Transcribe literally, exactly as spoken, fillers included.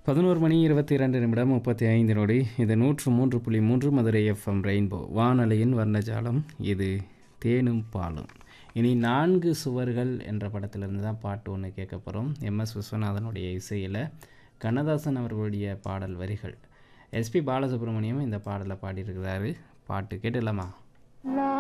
பதினொரு மணி இருபத்தி இரண்டு நிமிடம் முப்பத்தி ஐந்து நொடி. இது நூற்று மூன்று புள்ளி மூன்று மதுரை எஃப்எம் ரெயின்போ வானொலியின் வர்ணஜாலம். இது தேனும் பாலும். இனி நான்கு சுவர்கள் என்ற படத்திலிருந்து தான் பாட்டு ஒன்று கேட்க போகிறோம். எம்எஸ் விஸ்வநாதனுடைய இசையில் கண்ணதாசன் அவர்களுடைய பாடல் வரிகள். எஸ்பி பாலசுப்ரமணியம் இந்த பாடலை பாடியிருக்கிறாரு. பாட்டு கேட்டுடலாமா?